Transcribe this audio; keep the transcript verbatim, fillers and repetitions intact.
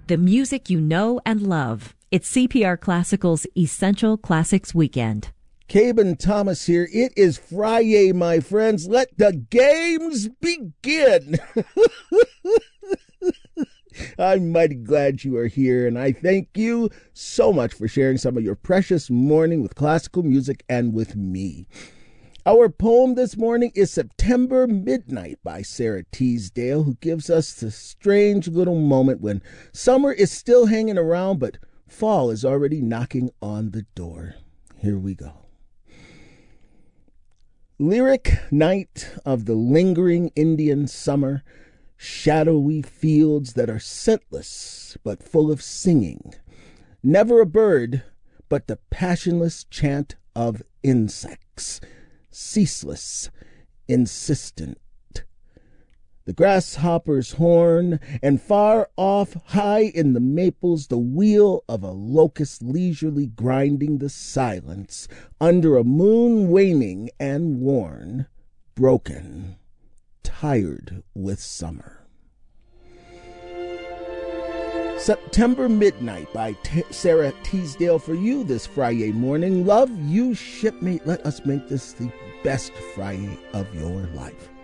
the music you know and love. It's C P R Classical's Essential Classics Weekend. Caben Thomas here. It is Friday, my friends. Let the games begin. I'm mighty glad you are here, and I thank you so much for sharing some of your precious morning with classical music and with me. Our poem this morning is September Midnight by Sarah Teasdale, who gives us the strange little moment when summer is still hanging around, but fall is already knocking on the door. Here we go. Lyric night of the lingering Indian summer, shadowy fields that are scentless but full of singing. Never a bird, but the passionless chant of insects, ceaseless, insistent. The grasshopper's horn, and far off, high in the maples, the wheel of a locust leisurely grinding the silence under a moon waning and worn, broken, tired with summer. September Midnight by T- Sarah Teasdale for you this Friday morning. Love you, shipmate. Let us make this the best Friday of your life.